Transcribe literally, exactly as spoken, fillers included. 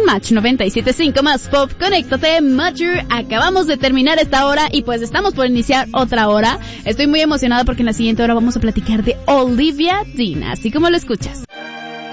Match noventa y siete punto cinco más Pop. Conéctate, Mature. Acabamos de terminar esta hora y pues estamos por iniciar otra hora. Estoy muy emocionada porque en la siguiente hora vamos a platicar de Olivia Dean, así como lo escuchas.